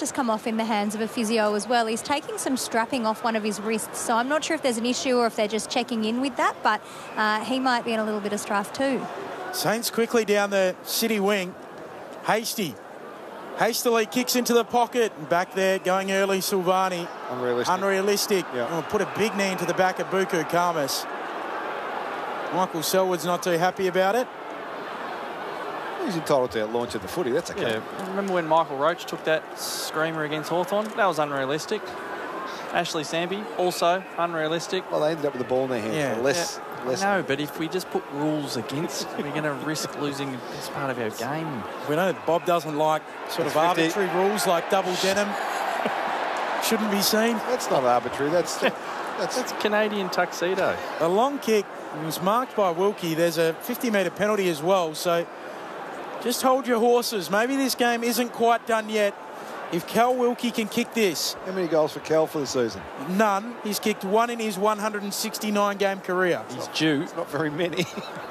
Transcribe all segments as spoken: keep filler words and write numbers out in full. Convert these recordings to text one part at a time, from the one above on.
just come off in the hands of a physio as well. He's taking some strapping off one of his wrists, so I'm not sure if there's an issue or if they're just checking in with that, but uh, he might be in a little bit of strife too. Saints quickly down the City wing. Hasty. Hastily kicks into the pocket. Back there, going early, Silvani. Unrealistic. Unrealistic. Yeah. Oh, put a big knee into the back of Buku Khamis. Michael Selwood's not too happy about it. He's entitled to launch at the footy. That's okay. Yeah. Remember when Michael Roach took that screamer against Hawthorn? That was unrealistic. Ashley Samby, also unrealistic. Well, they ended up with the ball in their hands. Yeah. Less, yeah. less. No, but if we just put rules against, we're going to risk losing this part of our game. We know that Bob doesn't like sort of That's fifty. arbitrary rules like double denim. Shouldn't be seen. That's not arbitrary. That's that's, That's Canadian tuxedo. A long kick was marked by Wilkie. There's a fifty metre penalty as well, so just hold your horses. Maybe this game isn't quite done yet. If Cal Wilkie can kick this. How many goals for Cal for the season? None. He's kicked one in his one hundred sixty-nine game career. He's due. It's not very many.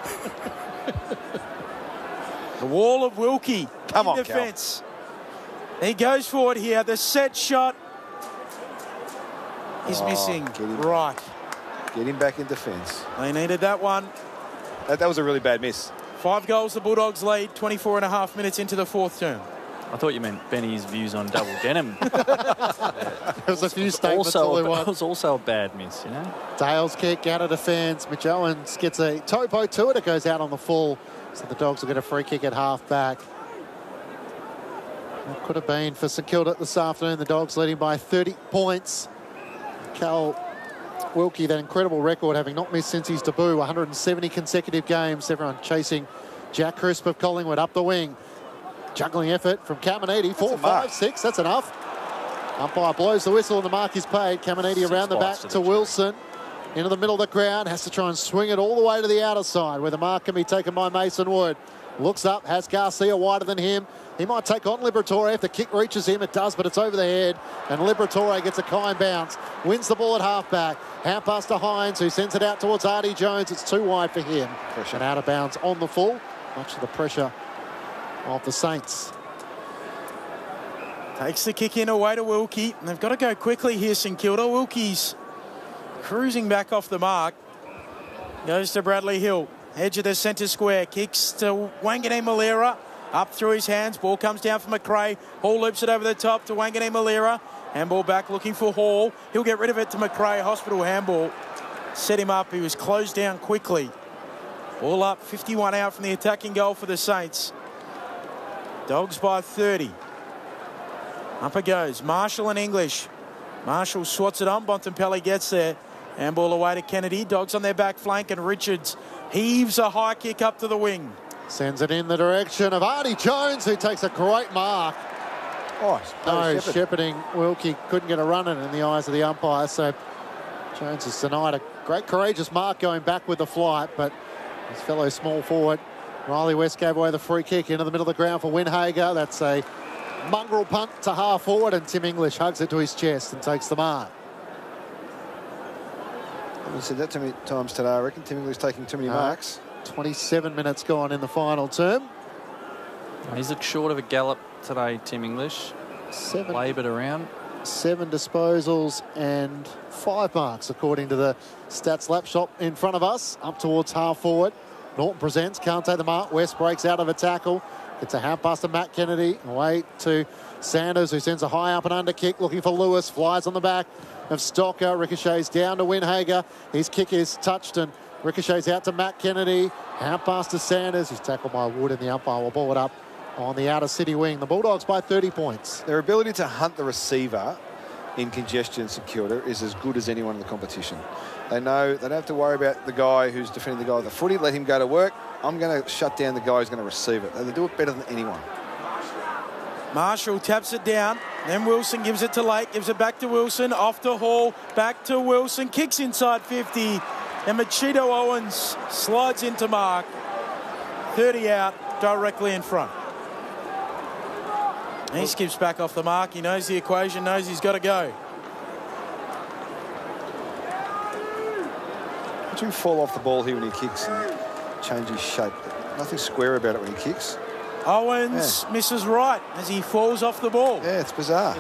The wall of Wilkie. Come in on, defence. He goes forward here. The set shot is Oh, missing. get him. Right. Get him back in defence. They needed that one. That, that was a really bad miss. Five goals, the Bulldogs lead, twenty-four and a half minutes into the fourth term. I thought you meant Benny's views on double denim. There was a few statements all Also, in a, one. it was also a bad miss, you know. Dale's kick out of defence. Mitch Owens gets a topo to it. It goes out on the full. So the Dogs will get a free kick at half back. It could have been for St Kilda this afternoon. The Dogs leading by thirty points. Cal Wilkie, that incredible record, having not missed since his debut, one hundred seventy consecutive games. Everyone chasing Jack Crisp of Collingwood up the wing. Juggling effort from Caminiti. Four, five, six. That's enough. Umpire blows the whistle and the mark is paid. Caminiti around the back to, to Wilson. Into the middle of the ground. Has to try and swing it all the way to the outer side where the mark can be taken by Mason Wood. Looks up. Has Garcia wider than him. He might take on Liberatore if the kick reaches him. It does, but it's over the head. And Liberatore gets a kind bounce. Wins the ball at half-back. Hand pass to Hines, who sends it out towards Artie Jones. It's too wide for him. Pressure. And out of bounds on the full. Much of the pressure of the Saints. Takes the kick in away to Wilkie. And they've got to go quickly here, St Kilda. Wilkie's cruising back off the mark. Goes to Bradley Hill. Edge of the centre square. Kicks to Wangani Malira. Up through his hands. Ball comes down for McRae. Hall loops it over the top to Wangani Malira. Handball back looking for Hall. He'll get rid of it to McRae. Hospital handball. Set him up. He was closed down quickly. All up. fifty-one out from the attacking goal for the Saints. Dogs by thirty. Up it goes. Marshall and English. Marshall swats it on. Bontempelli gets there. Handball away to Kennedy. Dogs on their back flank and Richards heaves a high kick up to the wing. Sends it in the direction of Artie Jones, who takes a great mark. Oh, no, shepherding. Wilkie couldn't get a run in in the eyes of the umpire, so Jones has denied a great courageous mark going back with the flight, but his fellow small forward Riley West gave away the free kick into the middle of the ground for Winhager. That's a mongrel punt to half forward, and Tim English hugs it to his chest and takes the mark. I said that too many times today. I reckon Tim English taking too many uh, marks. twenty-seven minutes gone in the final term. He's looked short of a gallop today, Tim English. Seven. Laboured around. Seven disposals and five marks, according to the stats laptop in front of us. Up towards half forward. Norton presents, can't take the mark. West breaks out of a tackle. It's a hand pass to Matt Kennedy. Away to Sanders, who sends a high up and under kick, looking for Lewis. Flies on the back of Stocker. Ricochets down to Winhager. His kick is touched and ricochets out to Matt Kennedy. Hand pass to Sanders. He's tackled by Wood, and the umpire will ball it up on the outer city wing. The Bulldogs by thirty points. Their ability to hunt the receiver in congestion secure is as good as anyone in the competition. They know they don't have to worry about the guy who's defending the guy with the footy. Let him go to work. I'm going to shut down the guy who's going to receive it. They do it better than anyone. Marshall taps it down. Then Wilson gives it to Lake. Gives it back to Wilson. Off to Hall. Back to Wilson. Kicks inside fifty. And Machito Owens slides into mark. thirty out, directly in front. He skips back off the mark. He knows the equation, knows he's got to go. Watch him fall off the ball here when he kicks and change his shape. Nothing square about it when he kicks. Owens yeah. misses right as he falls off the ball. Yeah, it's bizarre.